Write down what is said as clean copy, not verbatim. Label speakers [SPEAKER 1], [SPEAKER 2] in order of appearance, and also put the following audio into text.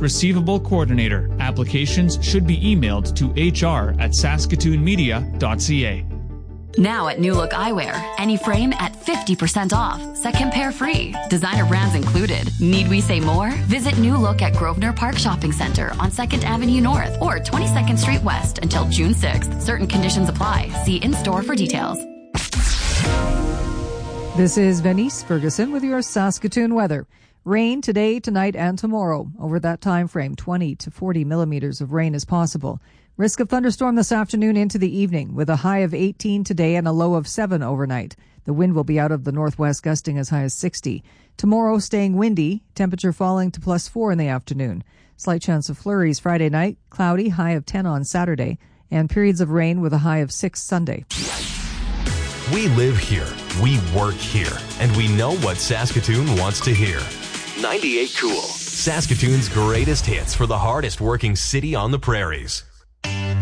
[SPEAKER 1] Receivable Coordinator. Applications should be emailed to hr@saskatoonmedia.ca.
[SPEAKER 2] Now at New Look Eyewear, any frame at 50% off. Second pair free. Designer brands included. Need we say more? Visit New Look at Grosvenor Park Shopping Center on 2nd Avenue North or 22nd Street West until June 6th. Certain conditions apply. See in-store for details.
[SPEAKER 3] This is Venice Ferguson with your Saskatoon weather. Rain today, tonight, and tomorrow. Over that time frame, 20 to 40 millimeters of rain is possible. Risk of thunderstorm this afternoon into the evening with a high of 18 today and a low of 7 overnight. The wind will be out of the northwest, gusting as high as 60. Tomorrow staying windy, temperature falling to +4 in the afternoon. Slight chance of flurries Friday night, cloudy, high of 10 on Saturday, and periods of rain with a high of 6 Sunday.
[SPEAKER 4] We live here, we work here, and we know what Saskatoon wants to hear. 98 Cool, Saskatoon's greatest hits for the hardest working city on the prairies.